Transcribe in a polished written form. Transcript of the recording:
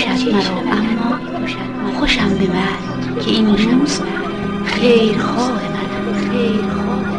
کشد مرا، اما خوشم ببر که این روز خیرخواه منم.